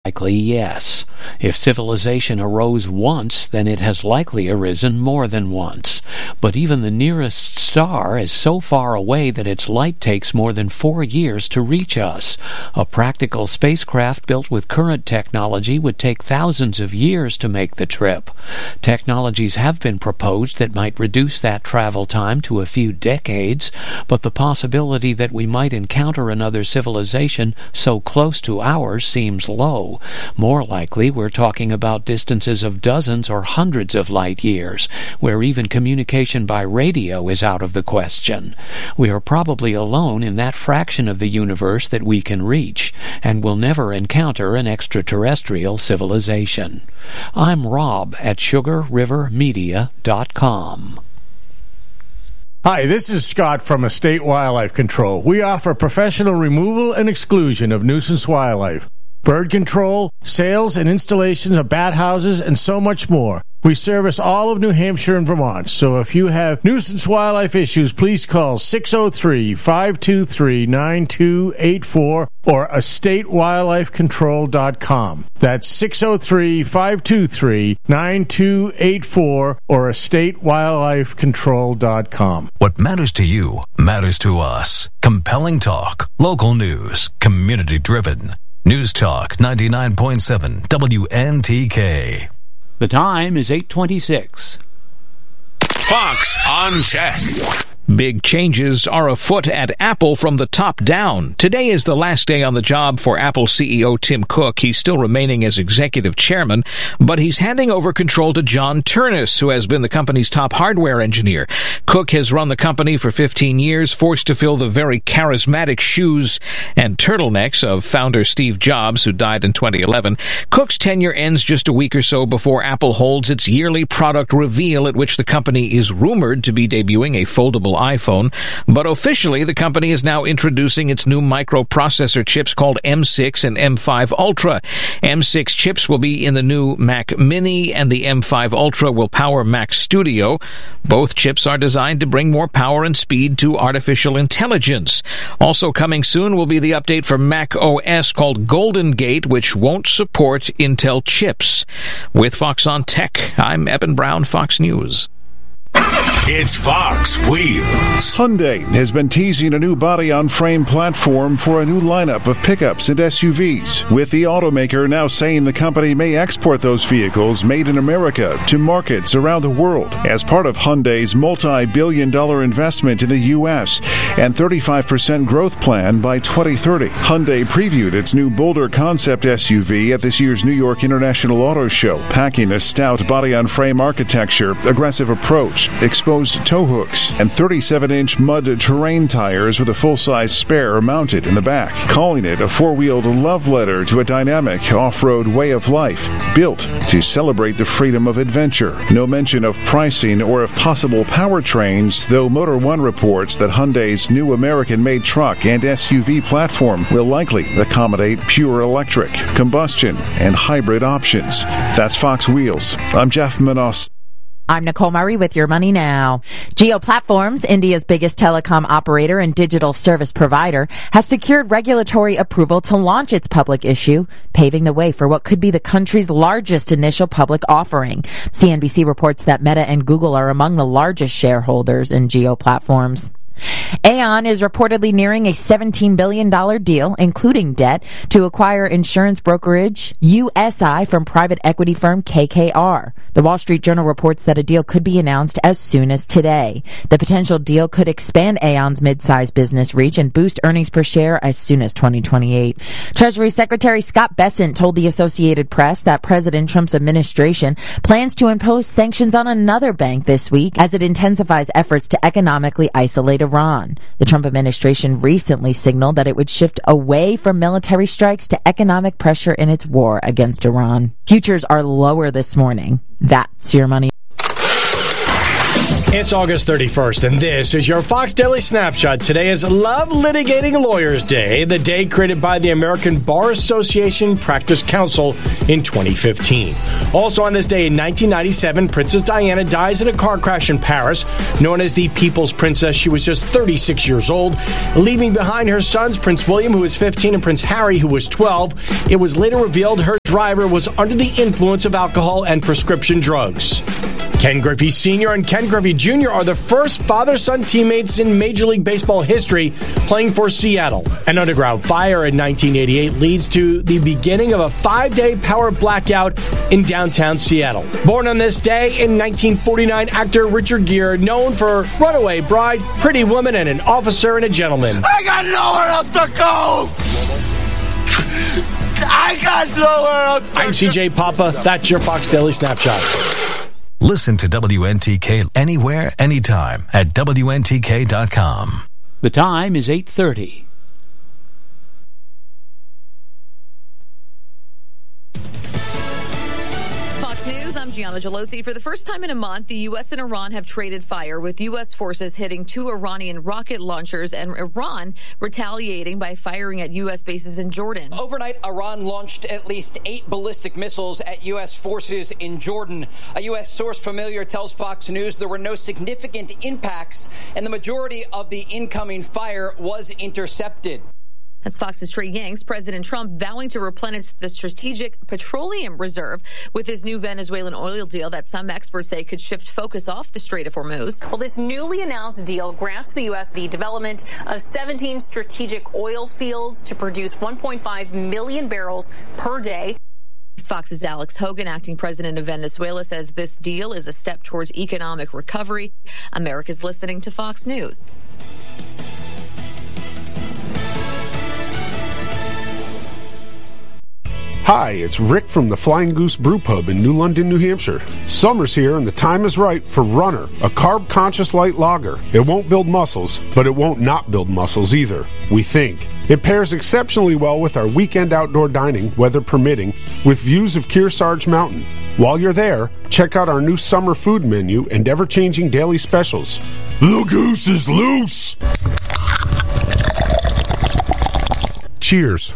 Likely, yes. If civilization arose once, then it has likely arisen more than once. But even the nearest star is so far away that its light takes more than 4 years to reach us. A practical spacecraft built with current technology would take thousands of years to make the trip. Technologies have been proposed that might reduce that travel time to a few decades, but the possibility that we might encounter another civilization so close to ours seems low. More likely, we're talking about distances of dozens or hundreds of light years, where even communication by radio is out of the question. We are probably alone in that fraction of the universe that we can reach, and will never encounter an extraterrestrial civilization. I'm Rob at SugarRiverMedia.com. Hi, this is Scott from Estate Wildlife Control. We offer professional removal and exclusion of nuisance wildlife, bird control, sales and installations of bat houses, and so much more. We service all of New Hampshire and Vermont, so if you have nuisance wildlife issues, please call 603-523-9284 or estatewildlifecontrol.com. That's 603-523-9284 or estatewildlifecontrol.com. What matters to you matters to us. Compelling talk, local news, community-driven. News Talk 99.7 WNTK. The time is 8:26. Fox on Tech. Big changes are afoot at Apple from the top down. Today is the last day on the job for Apple CEO Tim Cook. He's still remaining as executive chairman, but he's handing over control to John Ternus, who has been the company's top hardware engineer. Cook has run the company for 15 years, forced to fill the very charismatic shoes and turtlenecks of founder Steve Jobs, who died in 2011. Cook's tenure ends just a week or so before Apple holds its yearly product reveal, at which the company is rumored to be debuting a foldable iPhone, but officially the company is now introducing its new microprocessor chips called M6 and M5 Ultra. M6 chips will be in the new Mac Mini, and the M5 Ultra will power Mac Studio. Both chips are designed to bring more power and speed to artificial intelligence. Also coming soon will be the update for Mac OS called Golden Gate, which won't support Intel chips. With Fox on Tech, I'm Eben Brown, Fox News. It's Fox Wheels. Hyundai has been teasing a new body-on-frame platform for a new lineup of pickups and SUVs, with the automaker now saying the company may export those vehicles made in America to markets around the world as part of Hyundai's multi-billion-dollar investment in the U.S. and 35% growth plan by 2030. Hyundai previewed its new Boulder concept SUV at this year's New York International Auto Show, packing a stout body-on-frame architecture, aggressive approach, exposed tow hooks, and 37-inch mud terrain tires with a full-size spare mounted in the back, calling it a four-wheeled love letter to a dynamic off-road way of life, built to celebrate the freedom of adventure. No mention of pricing or of possible powertrains, though Motor One reports that Hyundai's new American-made truck and SUV platform will likely accommodate pure electric, combustion, and hybrid options. That's Fox Wheels. I'm Jeff Manos. I'm Nicole Murray with Your Money Now. Jio Platforms, India's biggest telecom operator and digital service provider, has secured regulatory approval to launch its public issue, paving the way for what could be the country's largest initial public offering. CNBC reports that Meta and Google are among the largest shareholders in Jio Platforms. Aon is reportedly nearing a $17 billion deal, including debt, to acquire insurance brokerage USI from private equity firm KKR. The Wall Street Journal reports that a deal could be announced as soon as today. The potential deal could expand Aon's mid-sized business reach and boost earnings per share as soon as 2028. Treasury Secretary Scott Bessent told the Associated Press that President Trump's administration plans to impose sanctions on another bank this week as it intensifies efforts to economically isolate Iran. The Trump administration recently signaled that it would shift away from military strikes to economic pressure in its war against Iran. Futures are lower this morning. That's Your Money. It's August 31st, and this is your Fox Daily Snapshot. Today is Love Litigating Lawyers Day, the day created by the American Bar Association Practice Council in 2015. Also on this day in 1997, Princess Diana dies in a car crash in Paris. Known as the People's Princess, she was just 36 years old, leaving behind her sons, Prince William, who was 15, and Prince Harry, who was 12. It was later revealed her driver was under the influence of alcohol and prescription drugs. Ken Griffey Sr. and Ken Griffey Jr. are the first father-son teammates in Major League Baseball history playing for Seattle. An underground fire in 1988 leads to the beginning of a 5-day power blackout in downtown Seattle. Born on this day in 1949, actor Richard Gere, known for Runaway Bride, Pretty Woman, and An Officer and a Gentleman. I got nowhere else to go! I got nowhere else to go! I'm CJ Papa. That's your Fox Daily Snapshot. Listen to WNTK anywhere, anytime at WNTK.com. The time is 8:30. Fox News, I'm Gianna Gelosi. For the first time in a month, the U.S. and Iran have traded fire, with U.S. forces hitting 2 Iranian rocket launchers and Iran retaliating by firing at U.S. bases in Jordan. Overnight, Iran launched at least 8 ballistic missiles at U.S. forces in Jordan. A U.S. source familiar tells Fox News there were no significant impacts, and the majority of the incoming fire was intercepted. That's Fox's Trey Yanks. President Trump vowing to replenish the strategic petroleum reserve with his new Venezuelan oil deal that some experts say could shift focus off the Strait of Hormuz. Well, this newly announced deal grants the U.S. the development of 17 strategic oil fields to produce 1.5 million barrels per day. Fox's Alex Hogan, acting president of Venezuela, says this deal is a step towards economic recovery. America's listening to Fox News. Hi, it's Rick from the Flying Goose Brew Pub in New London, New Hampshire. Summer's here and the time is right for Runner, a carb-conscious light lager. It won't build muscles, but it won't not build muscles either, we think. It pairs exceptionally well with our weekend outdoor dining, weather permitting, with views of Kearsarge Mountain. While you're there, check out our new summer food menu and ever-changing daily specials. The goose is loose! Cheers.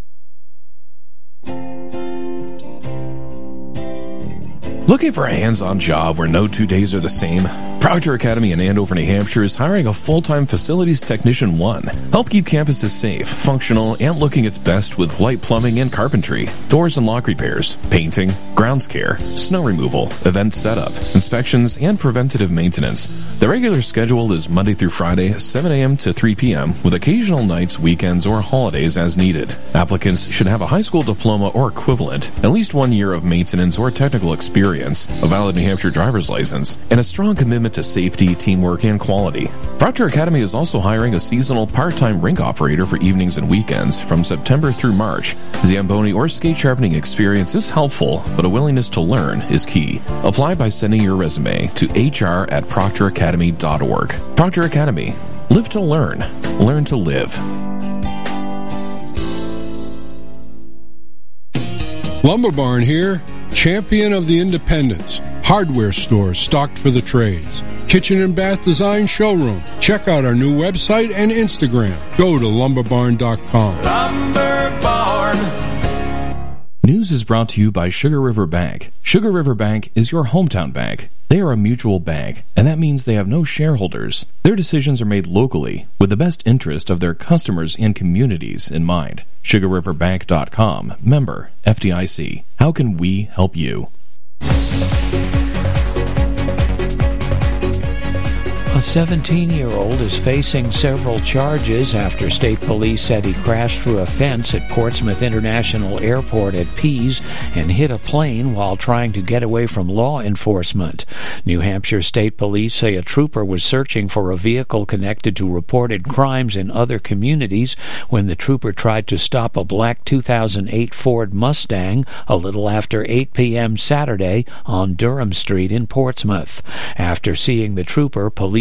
Looking for a hands-on job where no 2 days are the same? Proctor Academy in Andover, New Hampshire is hiring a full-time Facilities Technician 1. Help keep campuses safe, functional, and looking its best with light plumbing and carpentry, doors and lock repairs, painting, grounds care, snow removal, event setup, inspections, and preventative maintenance. The regular schedule is Monday through Friday, 7 a.m. to 3 p.m., with occasional nights, weekends, or holidays as needed. Applicants should have a high school diploma or equivalent, at least 1 year of maintenance or technical experience, a valid New Hampshire driver's license, and a strong commitment to safety, teamwork, and quality. Proctor Academy is also hiring a seasonal part-time rink operator for evenings and weekends from September through March. Zamboni or skate sharpening experience is helpful, but a willingness to learn is key. Apply by sending your resume to hr@proctoracademy.org. Proctor Academy. Live to learn. Learn to live. Lumber Barn here, champion of the independents. Hardware store stocked for the trades. Kitchen and bath design showroom. Check out our new website and Instagram. Go to lumberbarn.com. Lumber Barn. News is brought to you by Sugar River Bank. Sugar River Bank is your hometown bank. They are a mutual bank, and that means they have no shareholders. Their decisions are made locally, with the best interest of their customers and communities in mind. SugarRiverBank.com. Member FDIC. How can we help you? A 17-year-old is facing several charges after state police said he crashed through a fence at Portsmouth International Airport at Pease and hit a plane while trying to get away from law enforcement. New Hampshire State Police say a trooper was searching for a vehicle connected to reported crimes in other communities when the trooper tried to stop a black 2008 Ford Mustang a little after 8 p.m. Saturday on Durham Street in Portsmouth. After seeing the trooper, police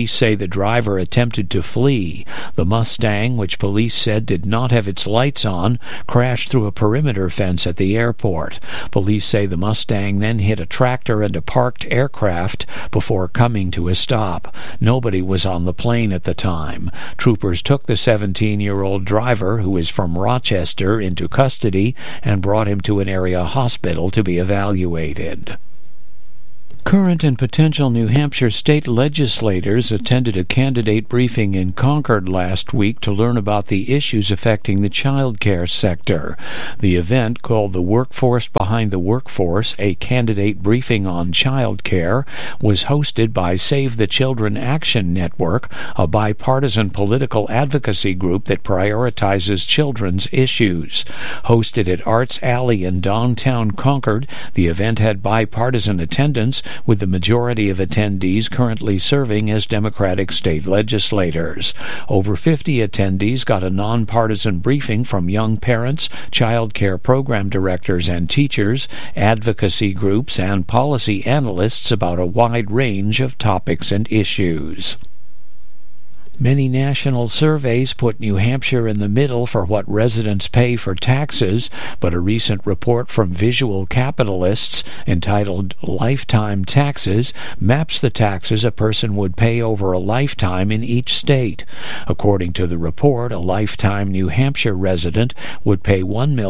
Police say the driver attempted to flee. The Mustang, which police said did not have its lights on, crashed through a perimeter fence at the airport. Police say the Mustang then hit a tractor and a parked aircraft before coming to a stop. Nobody was on the plane at the time. Troopers took the 17-year-old driver, who is from Rochester, into custody and brought him to an area hospital to be evaluated. Current and potential New Hampshire state legislators attended a candidate briefing in Concord last week to learn about the issues affecting the child care sector. The event, called The Workforce Behind the Workforce, a candidate briefing on child care, was hosted by Save the Children Action Network, a bipartisan political advocacy group that prioritizes children's issues. Hosted at Arts Alley in downtown Concord, the event had bipartisan attendance, with the majority of attendees currently serving as Democratic state legislators. Over 50 attendees got a nonpartisan briefing from young parents, child care program directors and teachers, advocacy groups, and policy analysts about a wide range of topics and issues. Many national surveys put New Hampshire in the middle for what residents pay for taxes, but a recent report from Visual Capitalists entitled Lifetime Taxes maps the taxes a person would pay over a lifetime in each state. According to the report, a lifetime New Hampshire resident would pay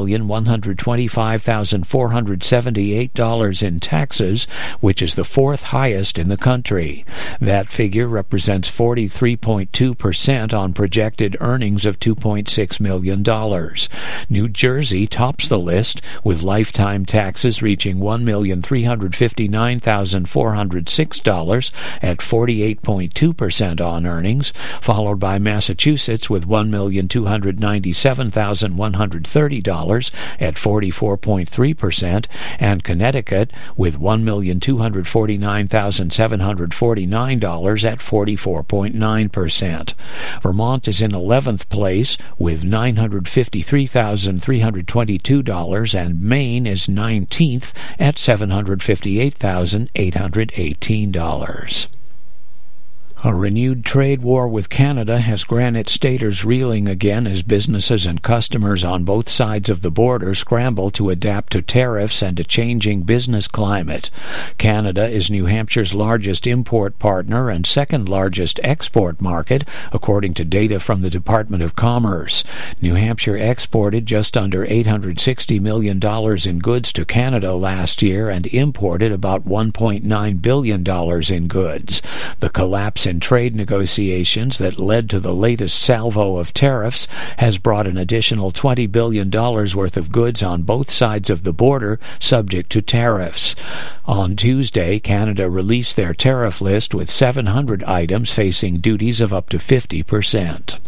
$1,125,478 in taxes, which is the fourth highest in the country. That figure represents 43.2% on projected earnings of $2.6 million. New Jersey tops the list, with lifetime taxes reaching $1,359,406 at 48.2% on earnings, followed by Massachusetts with $1,297,130 at 44.3%, and Connecticut with $1,249,749 at 44.9%. Vermont is in 11th place with $953,322, and Maine is 19th at $758,818. A renewed trade war with Canada has Granite Staters reeling again as businesses and customers on both sides of the border scramble to adapt to tariffs and a changing business climate. Canada is New Hampshire's largest import partner and second largest export market, according to data from the Department of Commerce. New Hampshire exported just under $860 million in goods to Canada last year and imported about $1.9 billion in goods. The collapse in trade negotiations that led to the latest salvo of tariffs has brought an additional $20 billion worth of goods on both sides of the border subject to tariffs. On Tuesday, Canada released their tariff list with 700 items facing duties of up to 50%.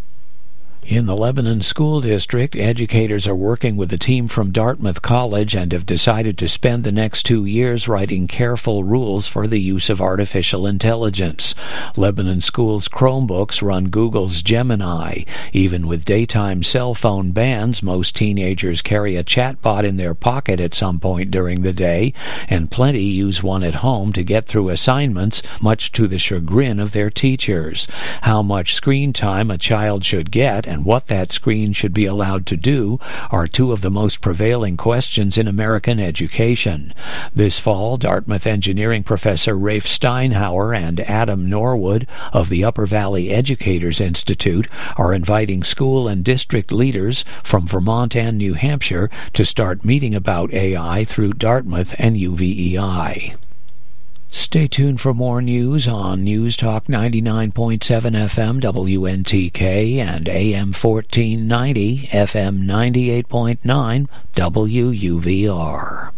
In the Lebanon School District, educators are working with a team from Dartmouth College and have decided to spend the next 2 years writing careful rules for the use of artificial intelligence. Lebanon School's Chromebooks run Google's Gemini. Even with daytime cell phone bans, most teenagers carry a chatbot in their pocket at some point during the day, and plenty use one at home to get through assignments, much to the chagrin of their teachers. How much screen time a child should get and what that screen should be allowed to do are two of the most prevailing questions in American education. This fall, Dartmouth engineering professor Rafe Steinhauer and Adam Norwood of the Upper Valley Educators Institute are inviting school and district leaders from Vermont and New Hampshire to start meeting about AI through Dartmouth and UVEI. Stay tuned for more news on News Talk 99.7 FM WNTK and AM 1490 FM 98.9 WUVR.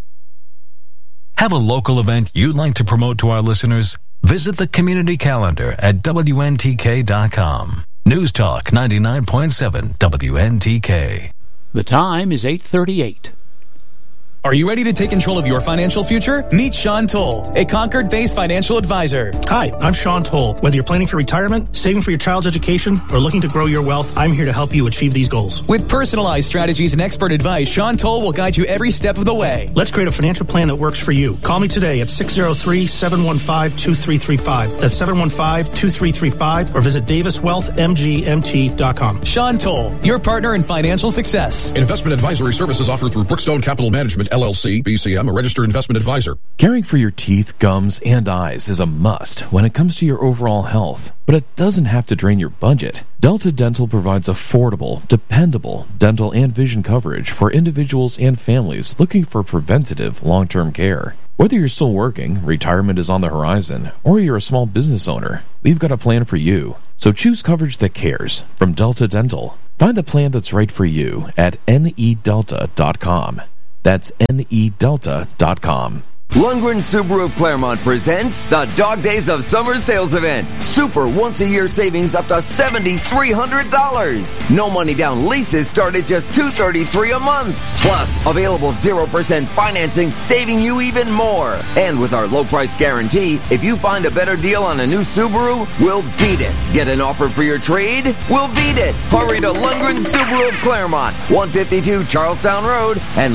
Have a local event you'd like to promote to our listeners? Visit the community calendar at WNTK.com. News Talk 99.7 WNTK. The time is 8:38. Are you ready to take control of your financial future? Meet Sean Toll, a Concord-based financial advisor. Hi, I'm Sean Toll. Whether you're planning for retirement, saving for your child's education, or looking to grow your wealth, I'm here to help you achieve these goals. With personalized strategies and expert advice, Sean Toll will guide you every step of the way. Let's create a financial plan that works for you. Call me today at 603-715-2335. That's 715-2335, or visit daviswealthmgmt.com. Sean Toll, your partner in financial success. Investment advisory services offered through Brookstone Capital Management, LLC, BCM, a registered investment advisor. Caring for your teeth, gums, and eyes is a must when it comes to your overall health, but it doesn't have to drain your budget. Delta Dental provides affordable, dependable dental and vision coverage for individuals and families looking for preventative long-term care. Whether you're still working, retirement is on the horizon, or you're a small business owner, we've got a plan for you. So choose coverage that cares from Delta Dental. Find the plan that's right for you at nedelta.com. That's nedelta.com. Lundgren Subaru of Claremont presents the Dog Days of Summer Sales Event. Super once-a-year savings up to $7,300. No money down leases start at just $233 a month. Plus, available 0% financing, saving you even more. And with our low price guarantee, if you find a better deal on a new Subaru, we'll beat it. Get an offer for your trade? We'll beat it. Hurry to Lundgren Subaru of Claremont, 152 Charlestown Road, and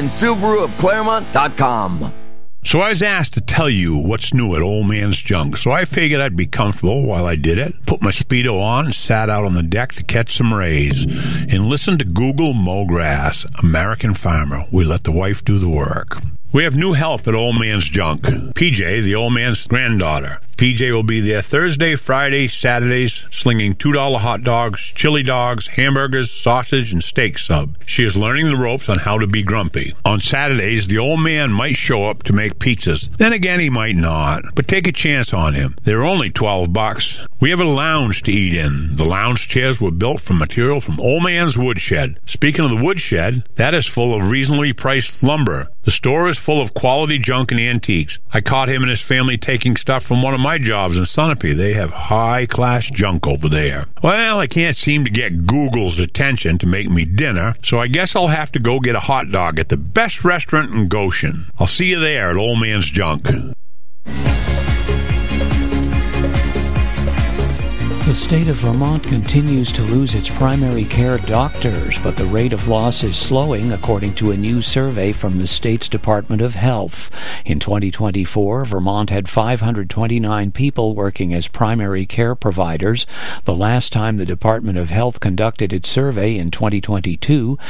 LundgrenSubaruofClaremont.com. So I was asked to tell you what's new at Old Man's Junk, so I figured I'd be comfortable while I did it, put my Speedo on, and sat out on the deck to catch some rays, and listen to Google Mow Grass, American Farmer. We let the wife do the work. We have new help at Old Man's Junk. PJ, the old man's granddaughter. PJ will be there Thursday, Friday, Saturdays, slinging $2 hot dogs, chili dogs, hamburgers, sausage, and steak sub. She is learning the ropes on how to be grumpy. On Saturdays, the old man might show up to make pizzas. Then again, he might not. But take a chance on him. They're only $12. We have a lounge to eat in. The lounge chairs were built from material from Old Man's Woodshed. Speaking of the woodshed, that is full of reasonably priced lumber. The store is full of quality junk and antiques. I caught him and his family taking stuff from one of my jobs in Sunapee. They have high-class junk over there. Well, I can't seem to get Google's attention to make me dinner, so I guess I'll have to go get a hot dog at the best restaurant in Goshen. I'll see you there at Old Man's Junk. The state of Vermont continues to lose its primary care doctors, but the rate of loss is slowing, according to a new survey from the state's Department of Health. In 2024, Vermont had 529 people working as primary care providers. The last time the Department of Health conducted its survey in 2022,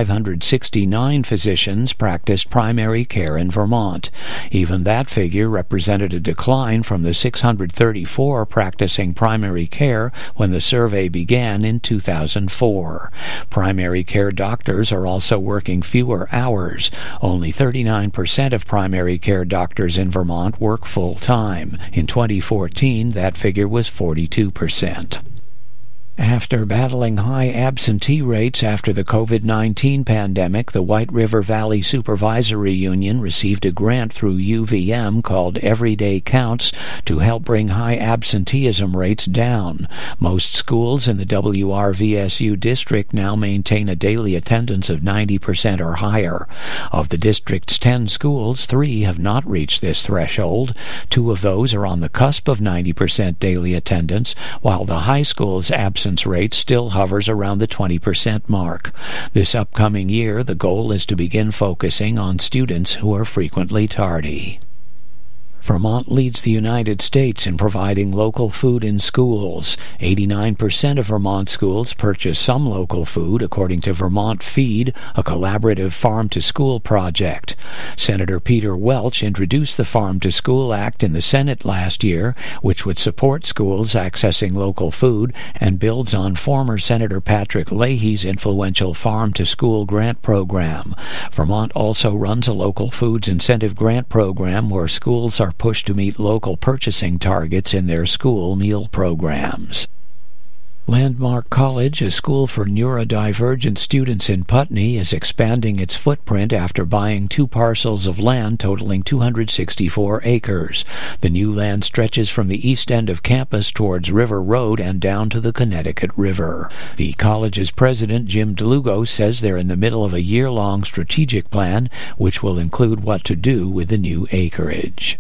569 physicians practiced primary care in Vermont. Even that figure represented a decline from the 634 practicing primary care when the survey began in 2004. Primary care doctors are also working fewer hours. Only 39% of primary care doctors in Vermont work full-time. In 2014, that figure was 42%. After battling high absentee rates after the COVID-19 pandemic, the White River Valley Supervisory Union received a grant through UVM called Everyday Counts to help bring high absenteeism rates down. Most schools in the WRVSU district now maintain a daily attendance of 90% or higher. Of the district's 10 schools, 3 have not reached this threshold. 2 of those are on the cusp of 90% daily attendance, while the high school's absence rate still hovers around the 20% mark. This upcoming year, the goal is to begin focusing on students who are frequently tardy. Vermont leads the United States in providing local food in schools. 89% of Vermont schools purchase some local food, according to Vermont Feed, a collaborative farm-to-school project. Senator Peter Welch introduced the Farm-to-School Act in the Senate last year, which would support schools accessing local food and builds on former Senator Patrick Leahy's influential Farm-to-School grant program. Vermont also runs a local foods incentive grant program where schools are pushed to meet local purchasing targets in their school meal programs. Landmark College, a school for neurodivergent students in Putney, is expanding its footprint after buying 2 parcels of land totaling 264 acres. The new land stretches from the east end of campus towards River Road and down to the Connecticut River. The college's president, Jim DeLugo, says they're in the middle of a year-long strategic plan, which will include what to do with the new acreage.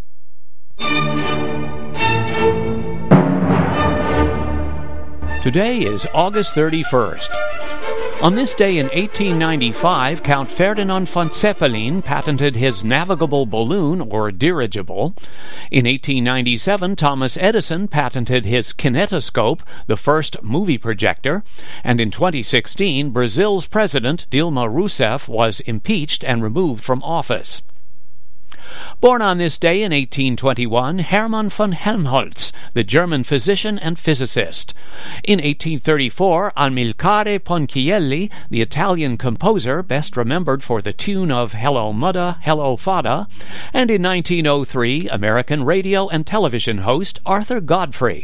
Today is August 31st. On this day in 1895, Count Ferdinand von Zeppelin patented his navigable balloon, or dirigible. In 1897, Thomas Edison patented his kinetoscope, the first movie projector. And in 2016, Brazil's president, Dilma Rousseff, was impeached and removed from office. Born on this day in 1821, Hermann von Helmholtz, the German physician and physicist. In 1834, Amilcare Ponchielli, the Italian composer best remembered for the tune of Hello Mudda, Hello Fada. And in 1903, American radio and television host Arthur Godfrey.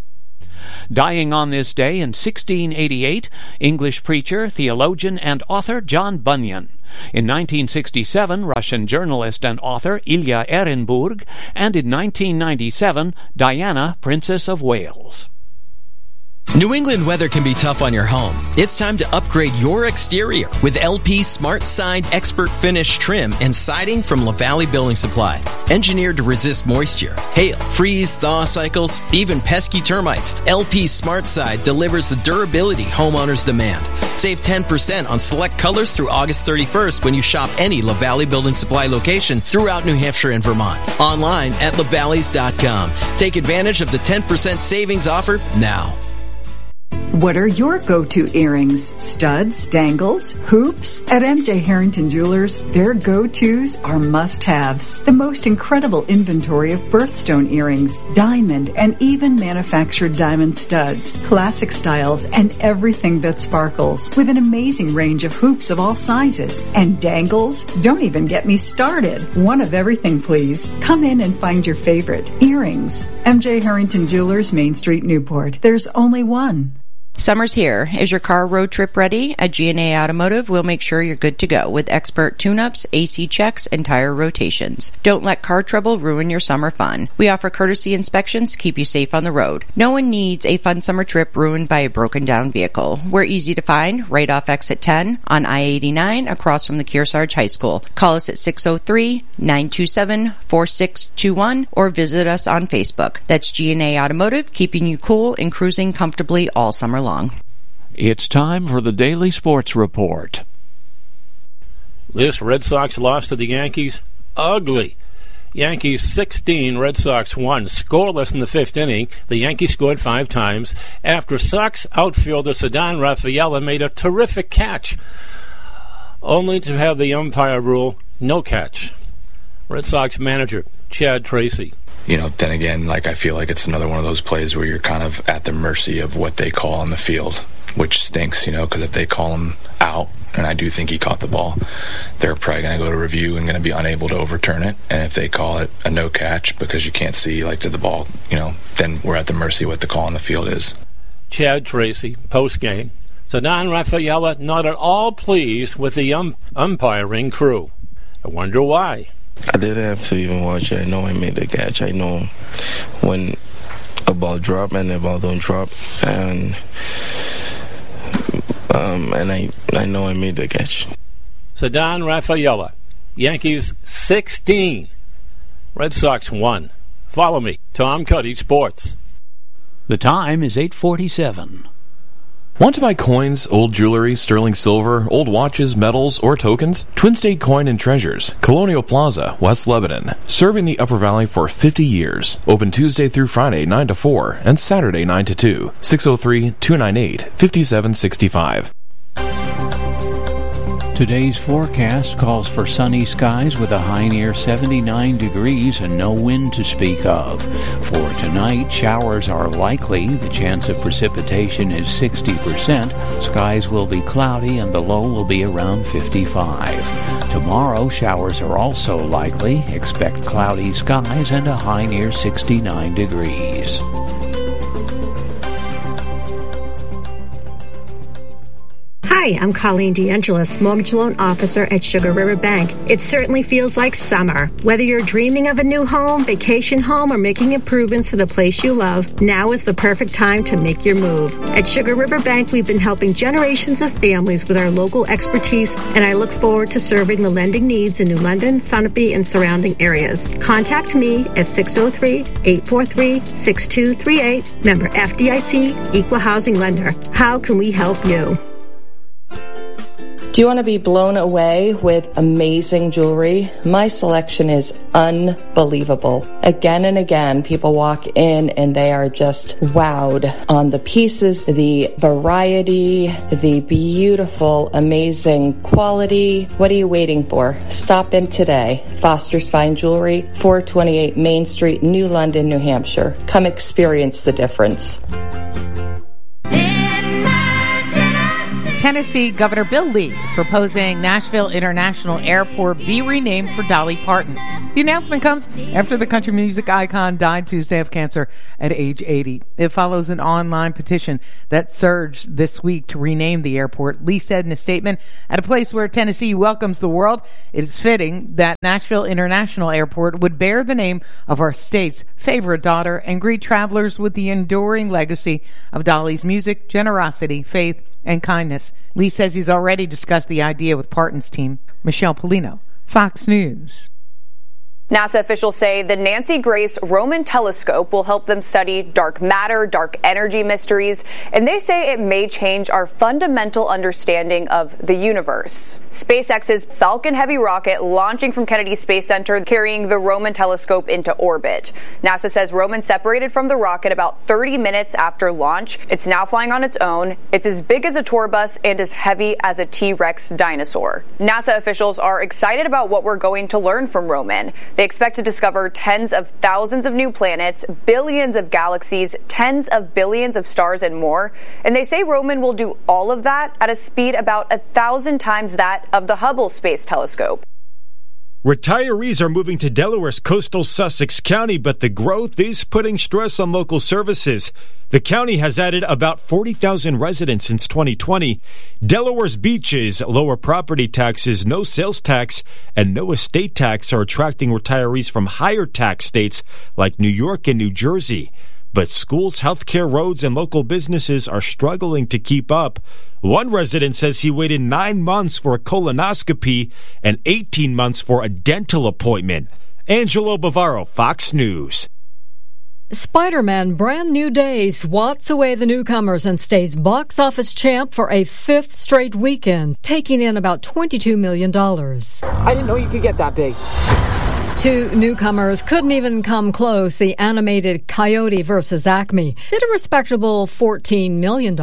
Dying on this day in 1688, English preacher, theologian, and author John Bunyan. In 1967, Russian journalist and author Ilya Ehrenburg. And in 1997, Diana, Princess of Wales. New England weather can be tough on your home. It's time to upgrade your exterior with LP Smart Side Expert Finish trim and siding from LaValley Building Supply. Engineered to resist moisture, hail, freeze, thaw cycles, even pesky termites, LP Smart Side delivers the durability homeowners demand. Save 10% on select colors through August 31st when you shop any LaValley Building Supply location throughout New Hampshire and Vermont. Online at lavalleys.com. Take advantage of the 10% savings offer now. What are your go-to earrings? Studs, dangles, hoops? At MJ Harrington Jewelers, their go-tos are must-haves. The most incredible inventory of birthstone earrings, diamond, and even manufactured diamond studs, classic styles, and everything that sparkles, with an amazing range of hoops of all sizes. And dangles? Don't even get me started. One of everything, please. Come in and find your favorite. Earrings. MJ Harrington Jewelers, Main Street, Newport. There's only one. Summer's here. Is your car road trip ready? At G&A Automotive, we'll make sure you're good to go with expert tune-ups, AC checks, and tire rotations. Don't let car trouble ruin your summer fun. We offer courtesy inspections to keep you safe on the road. No one needs a fun summer trip ruined by a broken-down vehicle. We're easy to find right off exit 10 on I-89 across from the Kearsarge High School. Call us at 603-927-4621 or visit us on Facebook. That's G&A Automotive, keeping you cool and cruising comfortably all summer long. It's time for the Daily Sports Report. This Red Sox loss to the Yankees, ugly. Yankees 16, Red Sox 1. Scoreless in the fifth inning. The Yankees scored 5 times after Sox outfielder Ceddanne Rafaela made a terrific catch, only to have the umpire rule no catch. Red Sox manager Chad Tracy. You know, then again, I feel like it's another one of those plays where you're kind of at the mercy of what they call on the field, which stinks, because if they call him out, and I do think he caught the ball, they're probably going to go to review and going to be unable to overturn it. And if they call it a no catch because you can't see, to the ball, then we're at the mercy of what the call on the field is. Chad Tracy, post-game. Ceddanne Rafaela not at all pleased with the umpiring crew. I wonder why. I didn't have to even watch it. I know I made the catch. I know when a ball drop and the ball don't drop, and I know I made the catch. Ceddanne Rafaela, Yankees 16, Red Sox 1. Follow me, Tom Cuddy, Sports. The time is 8:47. Want to buy coins, old jewelry, sterling silver, old watches, medals, or tokens? Twin State Coin and Treasures, Colonial Plaza, West Lebanon. Serving the Upper Valley for 50 years. Open Tuesday through Friday, 9 to 4, and Saturday, 9 to 2. 603-298-5765. Today's forecast calls for sunny skies with a high near 79 degrees and no wind to speak of. For tonight, showers are likely. The chance of precipitation is 60%. Skies will be cloudy and the low will be around 55. Tomorrow, showers are also likely. Expect cloudy skies and a high near 69 degrees. Hi, I'm Colleen DeAngelis, Mortgage Loan Officer at Sugar River Bank. It certainly feels like summer. Whether you're dreaming of a new home, vacation home, or making improvements to the place you love, now is the perfect time to make your move. At Sugar River Bank, we've been helping generations of families with our local expertise, and I look forward to serving the lending needs in New London, Sunapee, and surrounding areas. Contact me at 603-843-6238. Member FDIC, Equal Housing Lender. How can we help you? Do you want to be blown away with amazing jewelry? My selection is unbelievable. Again and again, people walk in and they are just wowed on the pieces, the variety, the beautiful, amazing quality. What are you waiting for? Stop in today. Foster's Fine Jewelry, 428 Main Street, New London, New Hampshire. Come experience the difference. Tennessee Governor Bill Lee is proposing Nashville International Airport be renamed for Dolly Parton. The announcement comes after the country music icon died Tuesday of cancer at age 80. It follows an online petition that surged this week to rename the airport. Lee said in a statement, "At a place where Tennessee welcomes the world, it is fitting that Nashville International Airport would bear the name of our state's favorite daughter and greet travelers with the enduring legacy of Dolly's music, generosity, faith, and kindness." Lee says he's already discussed the idea with Parton's team. Michelle Polino, Fox News. NASA officials say the Nancy Grace Roman telescope will help them study dark matter, dark energy mysteries, and they say it may change our fundamental understanding of the universe. SpaceX's Falcon Heavy rocket launching from Kennedy Space Center, carrying the Roman telescope into orbit. NASA says Roman separated from the rocket about 30 minutes after launch. It's now flying on its own. It's as big as a tour bus and as heavy as a T-Rex dinosaur. NASA officials are excited about what we're going to learn from Roman. They expect to discover tens of thousands of new planets, billions of galaxies, tens of billions of stars, and more. And they say Roman will do all of that at a speed about 1,000 times that of the Hubble Space Telescope. Retirees are moving to Delaware's coastal Sussex County, but the growth is putting stress on local services. The county has added about 40,000 residents since 2020. Delaware's beaches, lower property taxes, no sales tax, and no estate tax are attracting retirees from higher tax states like New York and New Jersey. But schools, healthcare, roads, and local businesses are struggling to keep up. One resident says he waited 9 months for a colonoscopy and 18 months for a dental appointment. Angelo Bavaro, Fox News. Spider-Man Brand New Day swats away the newcomers and stays box office champ for a 5th straight weekend, taking in about $22 million. I didn't know you could get that big. Two newcomers couldn't even come close. The animated Coyote vs. Acme did a respectable $14 million.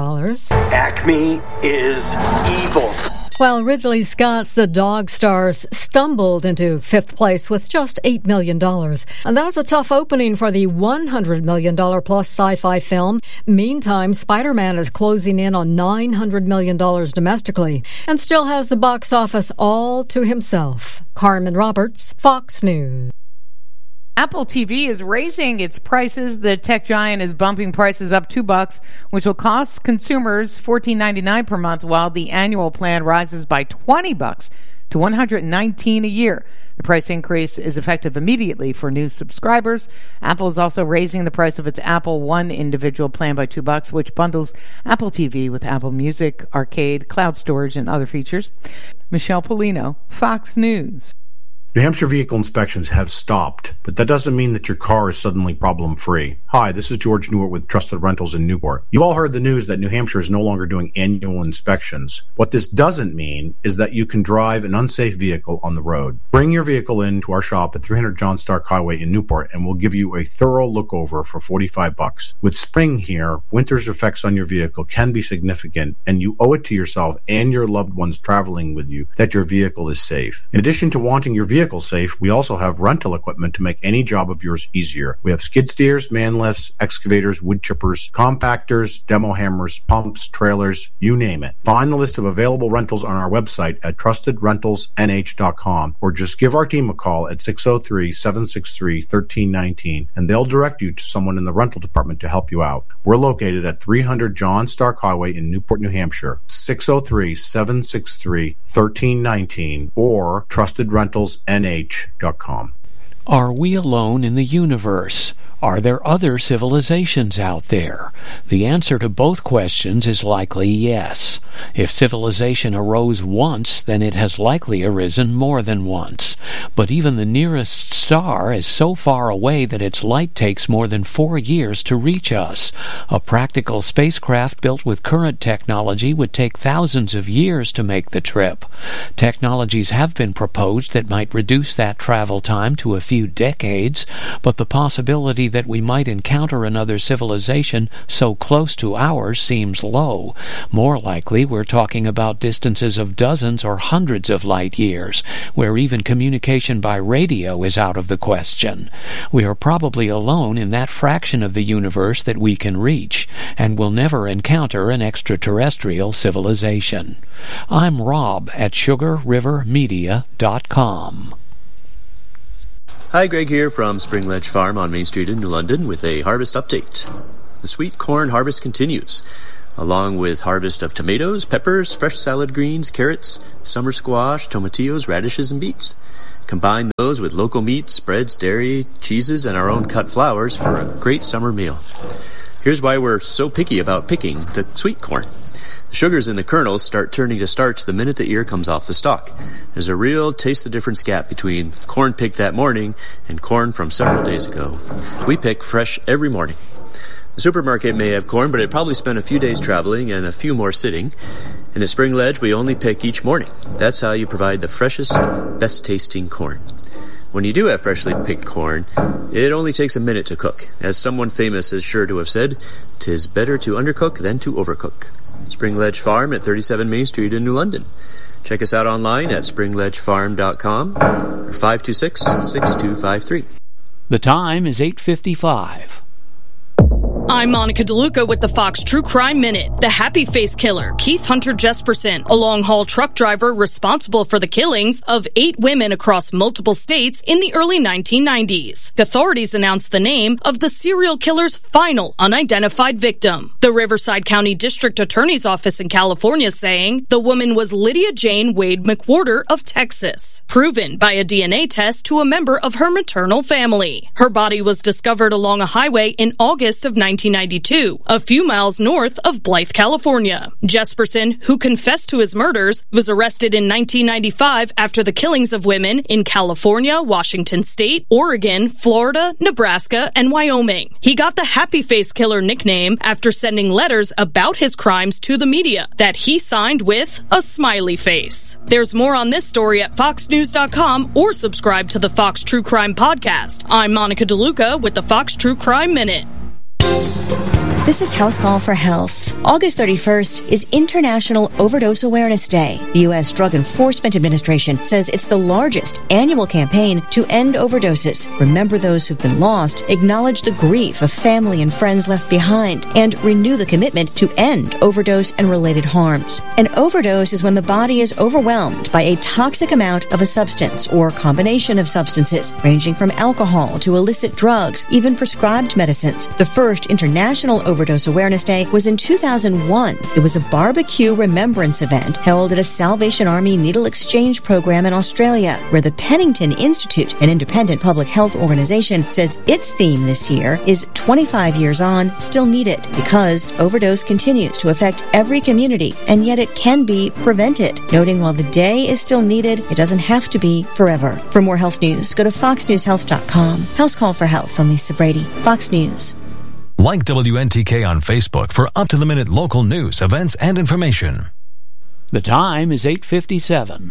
Acme is evil. While Ridley Scott's The Dog Stars stumbled into 5th place with just $8 million. And that's a tough opening for the $100 million plus sci-fi film. Meantime, Spider-Man is closing in on $900 million domestically and still has the box office all to himself. Carmen Roberts, Fox News. Apple TV is raising its prices. The tech giant is bumping prices up $2, which will cost consumers $14.99 per month, while the annual plan rises by $20 to $119 a year. The price increase is effective immediately for new subscribers. Apple is also raising the price of its Apple One individual plan by $2, which bundles Apple TV with Apple Music, Arcade, cloud storage, and other features. Michelle Polino, Fox News. New Hampshire vehicle inspections have stopped, but that doesn't mean that your car is suddenly problem-free. Hi, this is George Newart with Trusted Rentals in Newport. You've all heard the news that New Hampshire is no longer doing annual inspections. What this doesn't mean is that you can drive an unsafe vehicle on the road. Bring your vehicle in to our shop at 300 John Stark Highway in Newport, and we'll give you a thorough look-over for $45. With spring here, winter's effects on your vehicle can be significant, and you owe it to yourself and your loved ones traveling with you that your vehicle is safe. In addition to wanting your vehicle vehicle safe, we also have rental equipment to make any job of yours easier. We have skid steers, man lifts, excavators, wood chippers, compactors, demo hammers, pumps, trailers, you name it. Find the list of available rentals on our website at trustedrentalsnh.com or just give our team a call at 603-763-1319 and they'll direct you to someone in the rental department to help you out. We're located at 300 John Stark Highway in Newport, New Hampshire, 603-763-1319 or trustedrentalsnh.com. Are we alone in the universe? Are there other civilizations out there? The answer to both questions is likely yes. If civilization arose once, then it has likely arisen more than once. But even the nearest star is so far away that its light takes more than 4 years to reach us. A practical spacecraft built with current technology would take thousands of years to make the trip. Technologies have been proposed that might reduce that travel time to a few decades, but the possibility that we might encounter another civilization so close to ours seems low. More likely, we're talking about distances of dozens or hundreds of light years, where even communication by radio is out of the question. We are probably alone in that fraction of the universe that we can reach, and will never encounter an extraterrestrial civilization. I'm Rob at SugarRiverMedia.com. Hi, Greg here from Spring Ledge Farm on Main Street in New London with a harvest update. The sweet corn harvest continues, along with harvest of tomatoes, peppers, fresh salad greens, carrots, summer squash, tomatillos, radishes, and beets. Combine those with local meats, breads, dairy, cheeses, and our own cut flours for a great summer meal. Here's why we're so picky about picking the sweet corn. The sugars in the kernels start turning to starch the minute the ear comes off the stalk. There's a real taste-the-difference gap between corn picked that morning and corn from several days ago. We pick fresh every morning. The supermarket may have corn, but it probably spent a few days traveling and a few more sitting. And at Spring Ledge, we only pick each morning. That's how you provide the freshest, best-tasting corn. When you do have freshly picked corn, it only takes a minute to cook. As someone famous is sure to have said, "'Tis better to undercook than to overcook." Spring Ledge Farm at 37 Main Street in New London. Check us out online at springledgefarm.com or 526-6253. The time is 8:55. I'm Monica DeLuca with the Fox True Crime Minute. The happy face killer, Keith Hunter Jesperson, a long-haul truck driver responsible for the killings of 8 women across multiple states in the early 1990s. Authorities announced the name of the serial killer's final unidentified victim. The Riverside County District Attorney's Office in California saying the woman was Lydia Jane Wade McWhorter of Texas, proven by a DNA test to a member of her maternal family. Her body was discovered along a highway in August of 1992, a few miles north of Blythe, California. Jesperson, who confessed to his murders, was arrested in 1995 after the killings of women in California, Washington State, Oregon, Florida, Nebraska, and Wyoming. He got the Happy Face Killer nickname after sending letters about his crimes to the media that he signed with a smiley face. There's more on this story at foxnews.com or subscribe to the Fox True Crime Podcast. I'm Monica DeLuca with the Fox True Crime Minute. This is House Call for Health. August 31st is International Overdose Awareness Day. The U.S. Drug Enforcement Administration says it's the largest annual campaign to end overdoses, remember those who've been lost, acknowledge the grief of family and friends left behind, and renew the commitment to end overdose and related harms. An overdose is when the body is overwhelmed by a toxic amount of a substance or combination of substances, ranging from alcohol to illicit drugs, even prescribed medicines. The first International Overdose Awareness Day was in 2001. It was a barbecue remembrance event held at a Salvation Army needle exchange program in Australia, where the Pennington Institute, an independent public health organization, says its theme this year is 25 years on, still needed, because overdose continues to affect every community, and yet it can be prevented. Noting while the day is still needed, it doesn't have to be forever. For more health news, go to foxnewshealth.com. House Call for Health. I'm Lisa Brady, Fox News. Like WNTK on Facebook for up-to-the-minute local news, events, and information. The time is 8:57.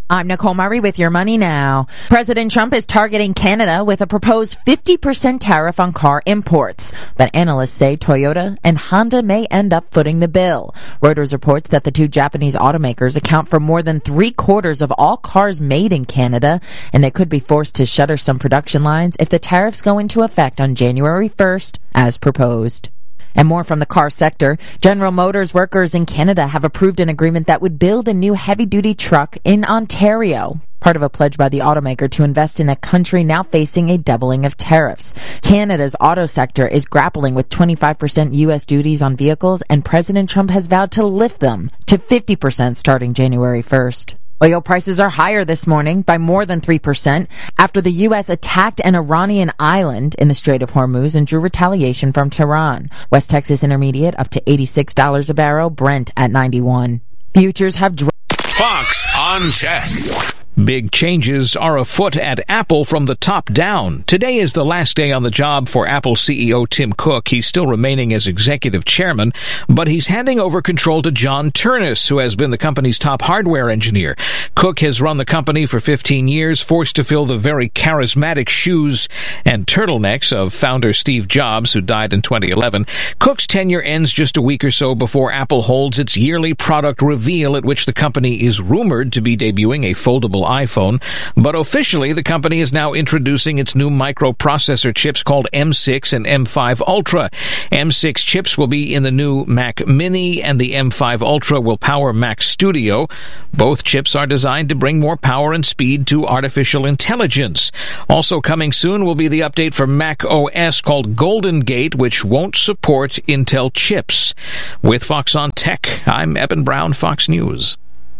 I'm Nicole Murray with Your Money Now. President Trump is targeting Canada with a proposed 50% tariff on car imports. But analysts say Toyota and Honda may end up footing the bill. Reuters reports that the two Japanese automakers account for more than 3/4 of all cars made in Canada, and they could be forced to shutter some production lines if the tariffs go into effect on January 1st, as proposed. And more from the car sector. General Motors workers in Canada have approved an agreement that would build a new heavy-duty truck in Ontario, part of a pledge by the automaker to invest in a country now facing a doubling of tariffs. Canada's auto sector is grappling with 25% U.S. duties on vehicles, and President Trump has vowed to lift them to 50% starting January 1st. Oil prices are higher this morning by more than 3% after the U.S. attacked an Iranian island in the Strait of Hormuz and drew retaliation from Tehran. West Texas Intermediate up to $86 a barrel, Brent at $91. Futures have dropped. Fox on Tech. Big changes are afoot at Apple from the top down. Today is the last day on the job for Apple CEO Tim Cook. He's still remaining as executive chairman, but he's handing over control to John Ternus, who has been the company's top hardware engineer. Cook has run the company for 15 years, forced to fill the very charismatic shoes and turtlenecks of founder Steve Jobs, who died in 2011. Cook's tenure ends just a week or so before Apple holds its yearly product reveal, at which the company is rumored to be debuting a foldable iPhone, but officially the company is now introducing its new microprocessor chips called M6 and M5 Ultra. M6 chips will be in the new Mac Mini, and the M5 Ultra will power Mac Studio. Both chips are designed to bring more power and speed to artificial intelligence. Also coming soon will be the update for Mac OS called Golden Gate, which won't support Intel chips. With Fox on Tech, I'm Eben Brown, Fox News.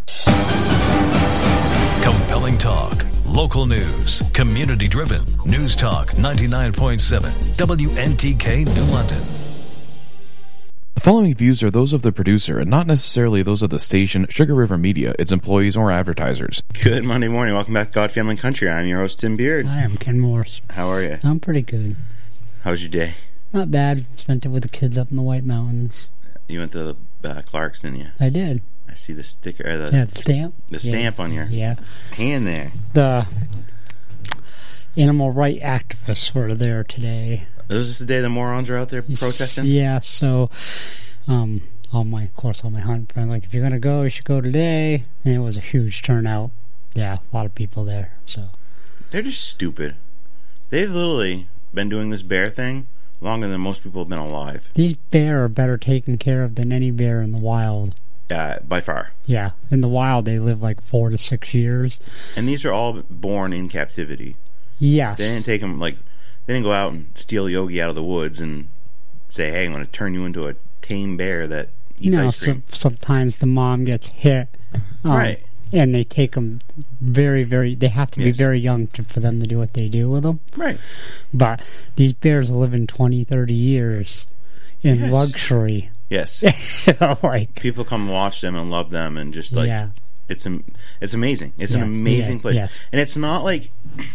Compelling talk, local news, community-driven. News Talk 99.7, WNTK New London. The following views are those of the producer and not necessarily those of the station, Sugar River Media, its employees, or advertisers. Good Monday morning. Welcome back to God, Family, and Country. I'm your host, Tim Beard. Hi, I'm Ken Morse. How are you? I'm pretty good. How was your day? Not bad. Spent it with the kids up in the White Mountains. You went to the Clark's, didn't you? I did. I see the sticker. The stamp. The stamp on your hand there. The animal rights activists were there today. Is this the day the morons are out there protesting? Yeah, so all my hunt friends, like, if you're going to go, you should go today. And it was a huge turnout. Yeah, a lot of people there. So they're just stupid. They've literally been doing this bear thing longer than most people have been alive. These bear are better taken care of than any bear in the wild. By far. Yeah, in the wild they live like 4 to 6 years. And these are all born in captivity. Yes. They didn't take them, like, they didn't go out and steal Yogi out of the woods and say, hey, I'm going to turn you into a tame bear that eats ice cream. Sometimes the mom gets hit. Right. And they take them very, very, they have to be very young for them to do what they do with them. Right. But these bears live in 20, 30 years in luxury. Yes. Like, people come watch them and love them, and just like it's amazing. It's an amazing place. Yes. And it's not like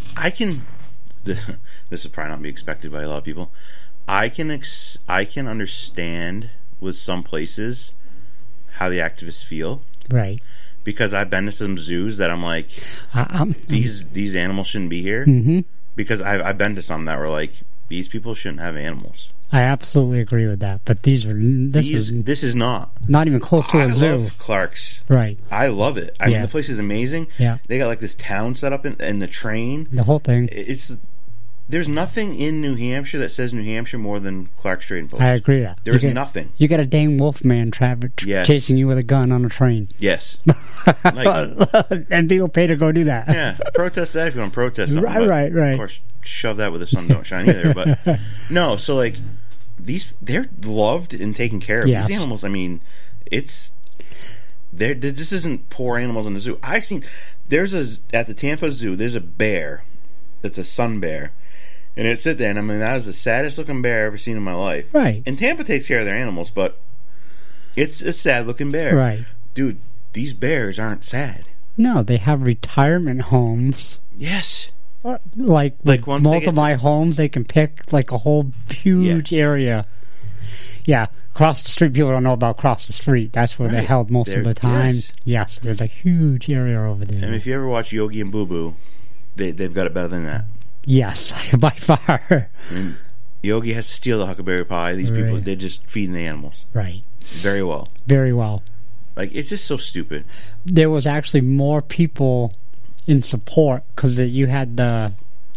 this would probably not be expected by a lot of people. I can understand with some places how the activists feel. Right. Because I've been to some zoos that I'm like, these animals shouldn't be here. Mm-hmm. Because I've been to some that were like, these people shouldn't have animals. I absolutely agree with that, but this is not even close to a zoo. I love Clark's. Right. I love it. I mean, the place is amazing. Yeah. They got like this town set up in the train. The whole thing. There's nothing in New Hampshire that says New Hampshire more than Clark's Trading Post. I agree with that. There's nothing. You got a dang wolfman chasing you with a gun on a train. Yes. And people pay to go do that. Yeah. Protest that if you want to protest something. Right. Of course, shove that with the sun don't shine either. But no, so like they're loved and taken care of. Yes. These animals, I mean, this isn't poor animals in the zoo. I've seen at the Tampa Zoo, there's a bear that's a sun bear. And it sit there, and I mean, that is the saddest looking bear I've ever seen in my life. Right. And Tampa takes care of their animals, but it's a sad looking bear. Right. Dude, these bears aren't sad. No, they have retirement homes. Yes. Like multiple homes, they can pick like a whole huge area. Yeah, across the street. People don't know about across the street. That's where they held most of the time. Yes, there's a huge area over there. And if you ever watch Yogi and Boo Boo, they've got it better than that. Yes, by far. I mean, Yogi has to steal the huckleberry pie. These people, they're just feeding the animals. Right. Very well. Very well. Like, it's just so stupid. There was actually more people in support because you had the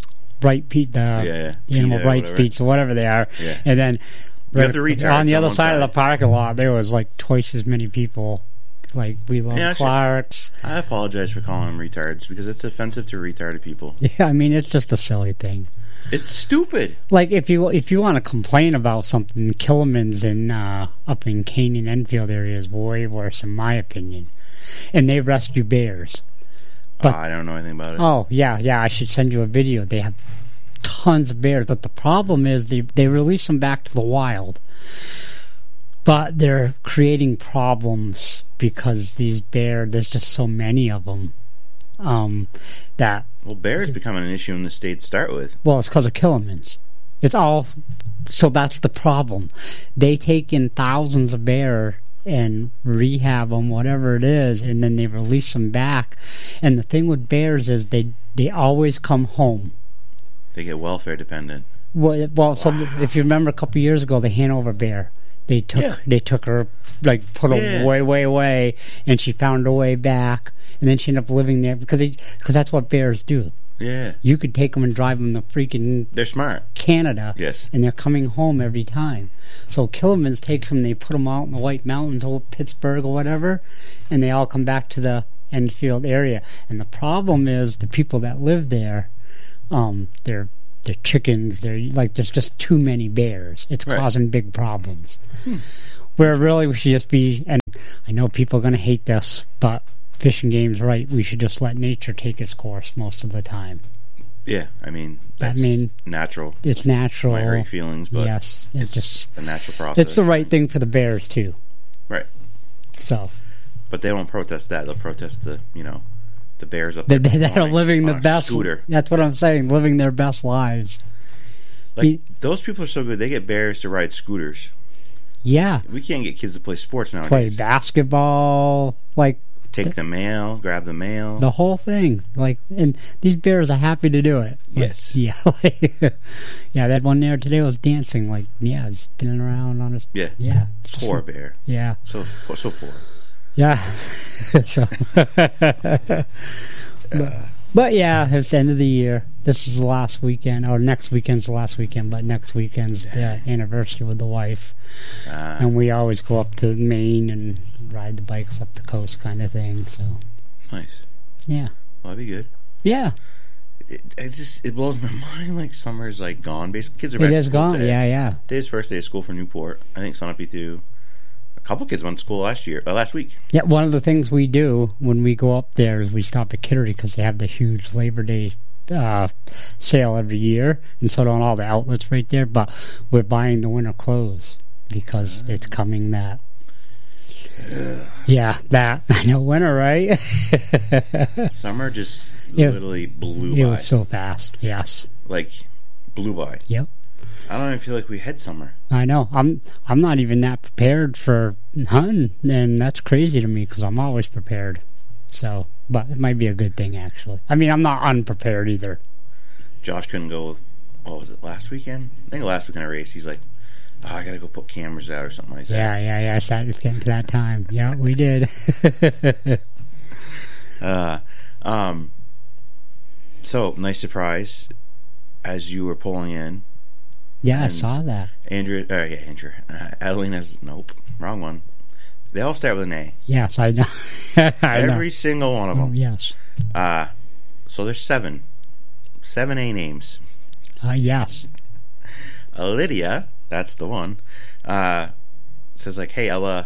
animal rights feet, or whatever they are, and then on the other side of the parking lot, there was like twice as many people. Like, we love Clark's. I apologize for calling them retards because it's offensive to retarded people. Yeah, I mean, it's just a silly thing. It's stupid. Like, if you want to complain about something, Killerman's up in Canyon Enfield area is way worse, in my opinion. And they rescue bears. But, I don't know anything about it. Oh, yeah, I should send you a video. They have tons of bears, but the problem is they release them back to the wild. But they're creating problems because these bears, there's just so many of them. That bears becoming an issue in the state to start with. Well, it's because of Killerman's. It's all. So that's the problem. They take in thousands of bears and rehab them, whatever it is, and then they release them back. And the thing with bears is they always come home. They get welfare dependent. Well, so if you remember a couple of years ago, the Hanover bear. They took her, like, put her way away, and she found her way back, and then she ended up living there because that's what bears do. Yeah, you could take them and drive them to freaking. They're smart. Canada. Yes, and they're coming home every time. So Killerman's takes them, they put them out in the White Mountains, or Pittsburgh or whatever, and they all come back to the Enfield area. And the problem is the people that live there, they're chickens. They're like, there's just too many bears. It's causing big problems. Where really we should just be, and I know people are going to hate this, but Fish and Game's right. We should just let nature take its course most of the time. Yeah, I mean, that's natural. It's natural. My hurt feelings, but yes, it's just a natural process. It's the right thing for the bears too. Right. So. But they won't protest that. They'll protest the bears up there that are living the best scooter. That's what I'm saying, living their best lives. Like, those people are so good, they get bears to ride scooters. Yeah. We can't get kids to play sports nowadays. Play basketball, like take the mail, grab the mail. The whole thing. Like, and these bears are happy to do it. Yes. Like, yeah, that one there today was dancing, like, spinning around on his Poor bear. Yeah. So poor. Yeah. But yeah, it's the end of the year. This is the last weekend, or next weekend's the last weekend, but next weekend's the anniversary with the wife. And we always go up to Maine and ride the bikes up the coast kind of thing. So nice. Yeah. Well, that'd be good. Yeah. It blows my mind. Like, summer's like gone. Basically, kids are back to school gone. Today. Yeah. Today's first day of school for Newport. I think Sunapee too. A couple kids went to school last week. Yeah, one of the things we do when we go up there is we stop at Kittery because they have the huge Labor Day sale every year, and so don't all the outlets right there. But we're buying the winter clothes because it's coming that. Yeah, that. I know, winter, right? Summer just literally blew by. It was so fast, yes. Like, blew by. Yep. I don't even feel like we had summer. I know. I'm not even that prepared for hunting, and that's crazy to me because I'm always prepared. So, but it might be a good thing, actually. I mean, I'm not unprepared either. Josh couldn't go, what was it, last weekend? I think last weekend I raced, he's like, I gotta go put cameras out or something like that. Yeah. It's getting to that time. Yeah, we did. So, nice surprise as you were pulling in. Yeah, I saw that. Andrew. Adelina's, nope, wrong one. They all start with an A. Yes, I know. Every single one of them. Yes. So there's 7 A names. Yes. Lydia, that's the one, says like, hey, Ella,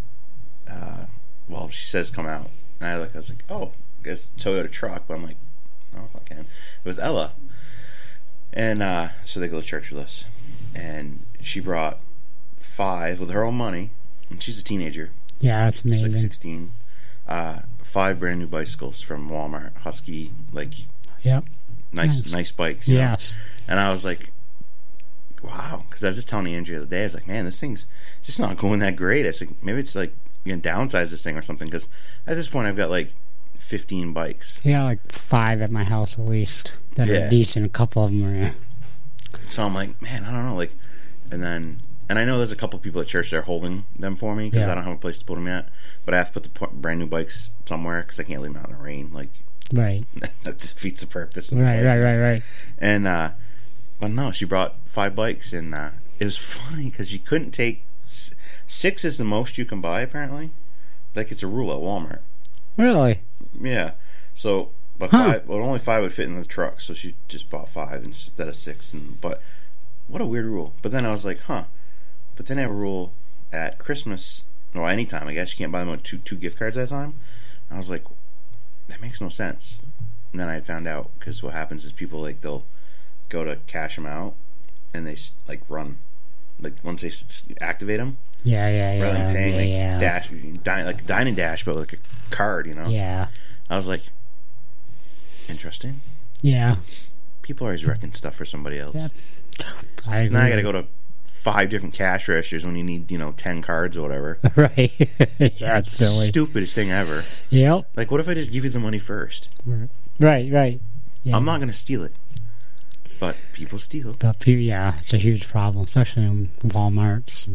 she says come out. And I was like, oh, I guess Toyota truck, but I'm like, no, it's not Ken. It was Ella. And so they go to church with us. And she brought 5 with her own money. And she's a teenager. Yeah, that's amazing. She's like 16. 5 brand new bicycles from Walmart. Husky, like, yep. nice bikes. Yes. Know? And I was like, wow. Because I was just telling Andrew the other day, I was like, man, this thing's just not going that great. I was like, maybe it's like, you can downsize this thing or something. Because at this point, I've got like 15 bikes. Yeah, like 5 at my house at least that are decent. A couple of them are. So I'm like, man, I don't know. Like, and I know there's a couple people at church that are holding them for me because I don't have a place to put them yet. But I have to put the brand new bikes somewhere because I can't leave them out in the rain. Like, right. That defeats the purpose. Of Right. And but no, she brought 5 bikes, and it was funny because you couldn't take 6 is the most you can buy apparently. Like it's a rule at Walmart. Really? Yeah. So, but 5, well, only 5 would fit in the truck, so she just bought 5 instead of 6. But what a weird rule. But then I was like, But then I have a rule at Christmas, or anytime, I guess you can't buy them on two gift cards at a time. I was like, that makes no sense. And then I found out because what happens is people like they'll go to cash them out, and they like run, like once they activate them. Yeah. Rather than paying like Dine and Dash, but with like a card, you know. Yeah. I was like, interesting. Yeah. People always wrecking stuff for somebody else. Yeah. I agree. Now I got to go to 5 different cash registers when you need 10 cards or whatever. Right. Yeah, it's silly. Stupidest thing ever. Yep. Like, what if I just give you the money first? Right. Yeah. I'm not going to steal it, but people steal. But it's a huge problem, especially in Walmarts.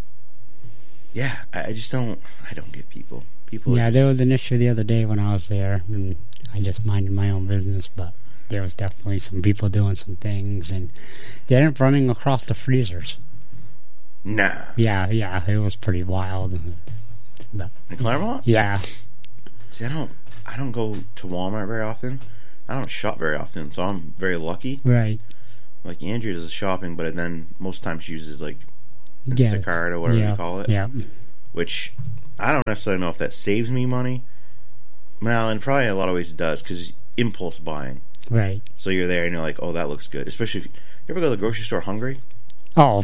Yeah, I just don't. I don't get people. There was an issue the other day when I was there, and I just minded my own business, but there was definitely some people doing some things, and they ended up running across the freezers. Nah. Yeah, it was pretty wild. But, in Claremont? Yeah. See, I don't go to Walmart very often. I don't shop very often, so I'm very lucky. Right. Like Andrea does shopping, but then most times she uses like Instacart or whatever you call it. Yeah. Which I don't necessarily know if that saves me money. Well, in probably a lot of ways it does, because impulse buying. Right. So you're there and you're like, oh, that looks good. Especially if you ever go to the grocery store hungry? Oh,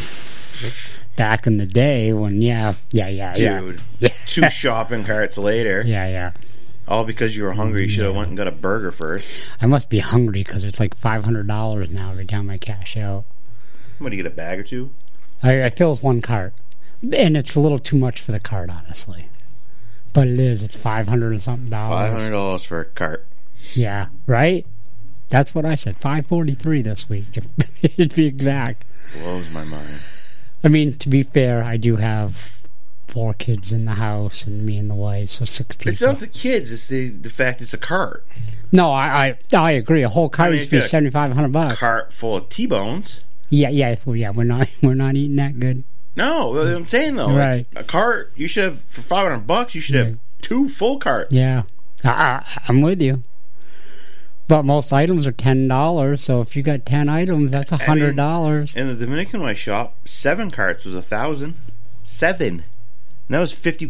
back in the day when, Dude, 2 shopping carts later. Yeah. All because you were hungry. You should have went and got a burger first. I must be hungry because it's like $500 now every time I cash out. What, do you get a bag or 2? I fill 1 cart. And it's a little too much for the cart, honestly. But it is. It's $500 and something. $500 for a cart. Yeah, right? That's what I said. $543 this week, to be exact. Blows my mind. I mean, to be fair, I do have 4 kids in the house, and me and the wife, so 6 people. It's not the kids; it's the fact it's a cart. No, I agree. A whole cart used to be $7,500. A cart full of T-bones. Yeah. We're not eating that good. No, I'm saying though, right? Like a cart you should have for $500. You should have 2 full carts. Yeah, I'm with you. But most items are $10, so if you got 10 items, that's $100. In the Dominican when I shop, 7 carts was $1,000. 7. And that was 50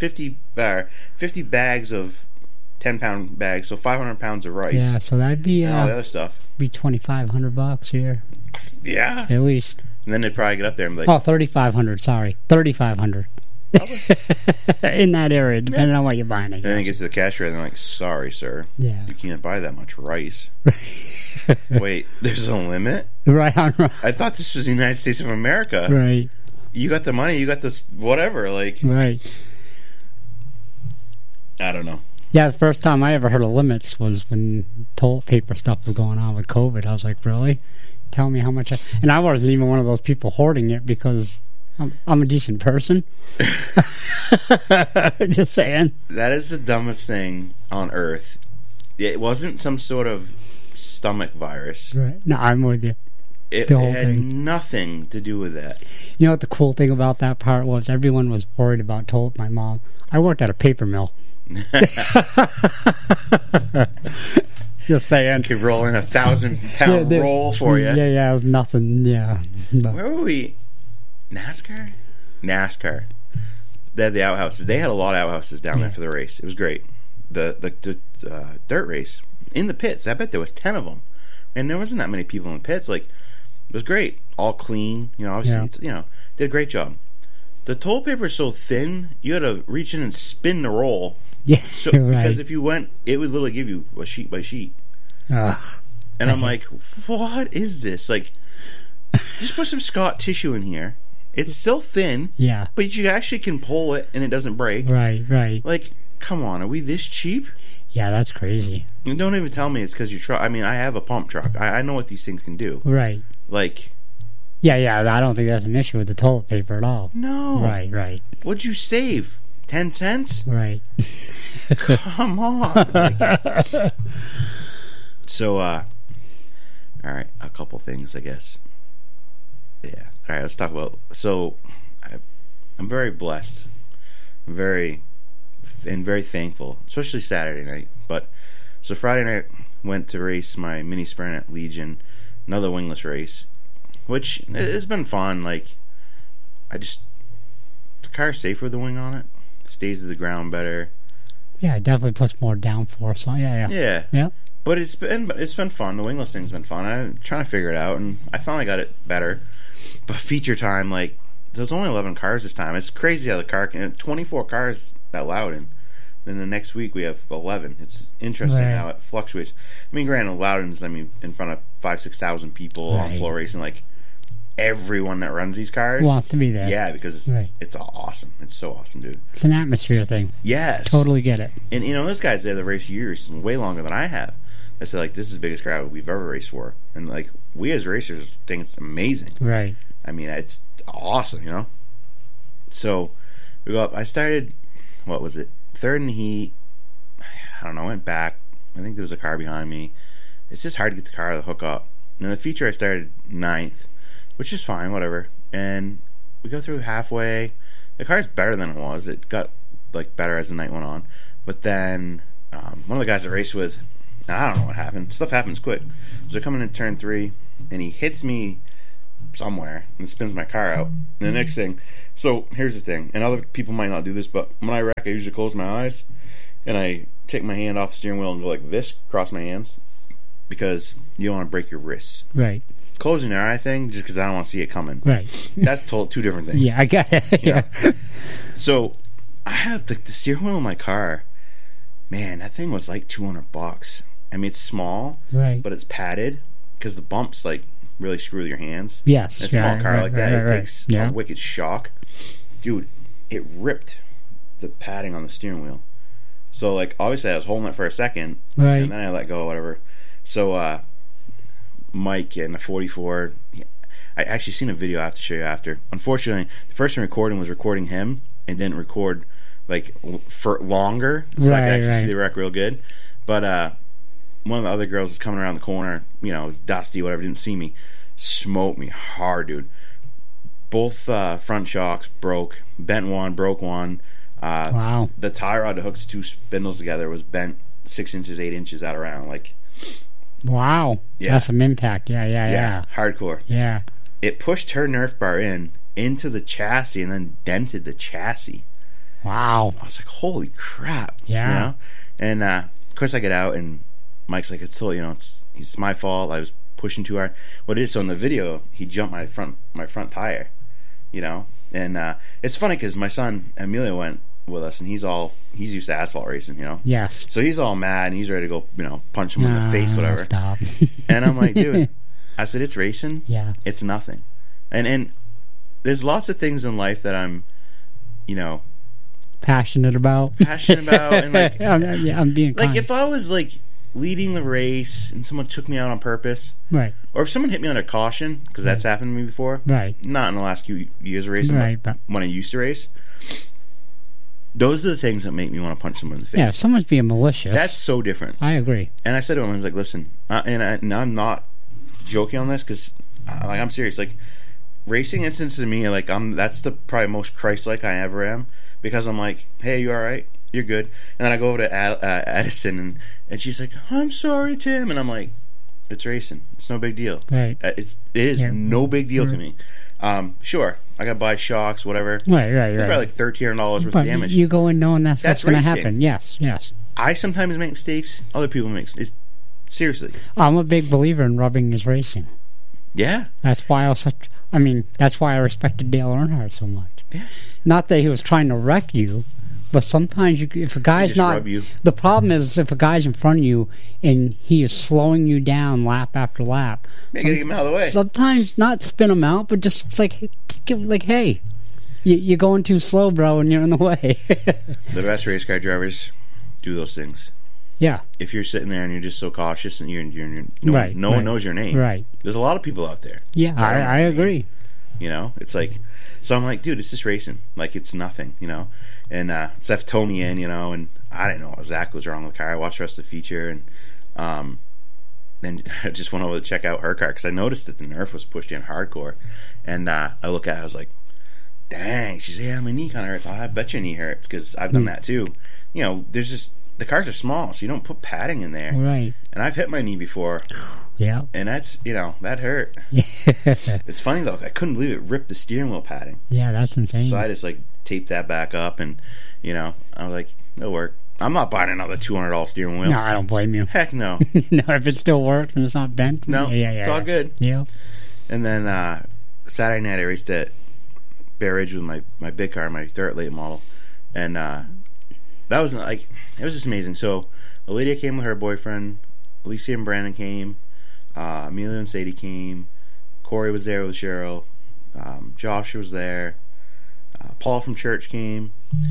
bags of 10-pound bags, so 500 pounds of rice. Yeah, so that'd be and all the other stuff. Be $2,500 here. Yeah, at least. And then they'd probably get up there and be like, $3,500. Sorry, $3,500. In that area, depending on what you're buying. And then it gets to the cashier and they're like, sorry, sir. Yeah. You can't buy that much rice. Wait, there's a limit? Right. I thought this was the United States of America. Right. You got the money, you got this, whatever, like. Right. I don't know. Yeah, the first time I ever heard of limits was when toilet paper stuff was going on with COVID. I was like, really? Tell me how much and I wasn't even one of those people hoarding it because I'm a decent person. Just saying. That is the dumbest thing on earth. It wasn't some sort of stomach virus. Right. No, I'm with you. It had nothing to do with that. You know what the cool thing about that part was? Everyone was worried about my mom. I worked at a paper mill. Just saying. Could roll in 1,000-pound roll for you. Yeah, it was nothing. Yeah. But. Where were we? NASCAR. They had the outhouses. They had a lot of outhouses down there for the race. It was great. The dirt race in the pits. I bet there was 10 of them, and there wasn't that many people in the pits. Like, it was great, all clean. Obviously, did a great job. The toilet paper is so thin, you had to reach in and spin the roll. Yeah, right. Because if you went, it would literally give you a sheet by sheet. And I'm like, what is this? Like, Just put some Scott tissue in here. It's still thin. Yeah. But you actually can pull it and it doesn't break. Right. Like, come on, are we this cheap? Yeah, that's crazy. You don't even tell me it's because you truck. I mean, I have a pump truck. I know what these things can do. Right. Like. Yeah, I don't think that's an issue with the toilet paper at all. No. Right. What'd you save? 10 cents? Right. Come on. Like, so, all right, a couple things, I guess. Yeah. All right, let's talk about. So, I'm very blessed. I'm very thankful, especially Saturday night. But so Friday night, went to race my mini sprint at Legion, another wingless race, which has been fun. Like, the car's safer with the wing on it. Stays to the ground better. Yeah, it definitely puts more downforce on. Yeah. But it's been fun. The wingless thing's been fun. I'm trying to figure it out, and I finally got it better. But feature time, like, there's only 11 cars this time. It's crazy how the car can 24 cars at Loudon. Then the next week we have 11. It's interesting how it fluctuates. I mean, granted, Loudon's in front of 5,000-6,000 people on floor racing. Like, everyone that runs these cars wants to be there. Yeah, because it's awesome. It's so awesome, dude. It's an atmosphere thing. Yes, totally get it. And those guys there that race years way longer than I have. I said, like, this is the biggest crowd we've ever raced for, and like, we as racers think it's amazing. Right. I mean, it's awesome, So we go up. I started, what was it, third in the heat. I don't know, went back. I think there was a car behind me. It's just hard to get the car out of the hookup. And the feature I started 9th, which is fine, whatever. And we go through halfway. The car's better than it was. It got like better as the night went on. But then one of the guys I raced with, I don't know what happened. Stuff happens quick. So coming in turn 3, and he hits me somewhere and spins my car out. And the next thing, so here's the thing, and other people might not do this, but when I wreck, I usually close my eyes and I take my hand off the steering wheel and go like this, cross my hands, because you don't want to break your wrists. Right. Closing your eye thing, just because I don't want to see it coming. Right. That's two different things. Yeah, I got it. Yeah. So I have the steering wheel in my car. Man, that thing was like $200. I mean, it's small, right, but it's padded because the bumps like really screw with your hands. Yes, a small car like that, it takes a wicked shock. Dude, it ripped the padding on the steering wheel. So like, obviously I was holding it for a second, right, and then I let go, whatever. So Mike in the 44, I actually seen a video I have to show you after. Unfortunately, the person recording was recording him and didn't record like for longer, so I could actually see the wreck real good. But one of the other girls was coming around the corner, it was dusty, whatever, didn't see me, smoked me hard, dude. Both front shocks broke, bent one, broke one. Wow. The tie rod that hooks 2 spindles together was bent 6 inches, 8 inches out around. Like, wow. Yeah. That's some impact. Yeah. Hardcore. Yeah. It pushed her Nerf bar into the chassis and then dented the chassis. Wow. I was like, holy crap. Yeah. And of course I get out and Mike's like, it's still, it's my fault. I was pushing too hard. What it is, so in the video, he jumped my front tire, and it's funny because my son Emilio went with us, and he's used to asphalt racing, Yes. So he's all mad and he's ready to go, punch him in the face, whatever. Stop. And I'm like, dude, I said, it's racing. Yeah. It's nothing. And there's lots of things in life that I'm, passionate about, and like, I'm being like, kind. if I was like leading the race and someone took me out on purpose, right, or if someone hit me under caution, because that's happened to me before, right, not in the last few years of racing, right, but when I used to race, those are the things that make me want to punch someone in the face. Yeah, if someone's being malicious, that's so different. I agree. And I said to him, I was like, listen, and I'm not joking on this, because I'm serious. Like, racing incidents to me, like, that's the probably most Christ-like I ever am, because I'm like, hey, you all right? You're good. And then I go over to Addison, and she's like, I'm sorry, Tim. And I'm like, it's racing. It's no big deal. Right. It is no big deal to me. Sure, I got to buy shocks, whatever. Right. It's probably like $1,300 worth of damage. You go in knowing that's going to happen. Yes. I sometimes make mistakes. Other people make mistakes. Seriously. I'm a big believer in rubbing is racing. Yeah. That's why that's why I respected Dale Earnhardt so much. Yeah. Not that he was trying to wreck you, But sometimes if a guy's not, the problem is if a guy's in front of you and he is slowing you down lap after lap. Get him out of the way. Sometimes not spin him out, but just it's like hey, you're going too slow, bro, and you're in the way. The best race car drivers do those things. Yeah. If you're sitting there and you're just so cautious and no one knows your name. Right. There's a lot of people out there. Yeah, I agree. You know, it's like, so I'm like, dude, it's just racing. Like, it's nothing, you know. And Seth towed me in, you know, and I didn't know what exactly was wrong with the car. I watched the rest of the feature, and then I just went over to check out her car because I noticed that the Nerf was pushed in hardcore. And I look at it, I was like, dang. She said, yeah, my knee kind of hurts. I bet your knee hurts because I've done that too. You know, there's just, the cars are small, so you don't put padding in there. Right. And I've hit my knee before. Yeah. And that's, you know, that hurt. It's funny, though. I couldn't believe it ripped the steering wheel padding. Yeah, that's insane. So I just, like, taped that back up, and, you know, I was like, it'll work. I'm not buying another $200 steering wheel. No, I don't blame you. Heck no. No, if it still works and it's not bent. No, it's all good. Yeah. And then Saturday night I raced at Bear Ridge with my big car, my dirt late model. And that was, like, it was just amazing. So Lydia came with her boyfriend. Alicia and Brandon came. Amelia and Sadie came. Corey was there with Cheryl. Josh was there. Paul from church came.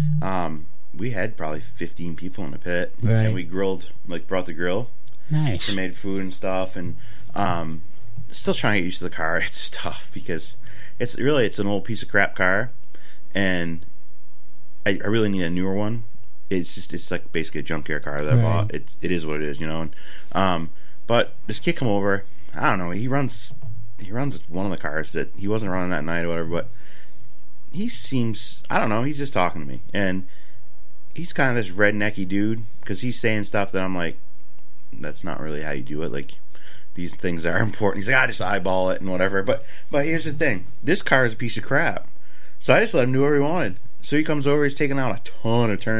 We had probably 15 people in the pit. Right. And we grilled, like, brought the grill. Nice. We made food and stuff. And still trying to get used to the car. It's tough because it's an old piece of crap car. And I really need a newer one. It's like basically a junkyard car that I bought. It is what it is, you know. And, but this kid come over. I don't know. He runs one of the cars that he wasn't running that night or whatever. But he seems, I don't know. He's just talking to me, and he's kind of this rednecky dude because he's saying stuff that I'm like, that's not really how you do it. Like, these things are important. He's like, I just eyeball it and whatever. But here's the thing. This car is a piece of crap. So I just let him do whatever he wanted. So he comes over. He's taking out a ton of turns.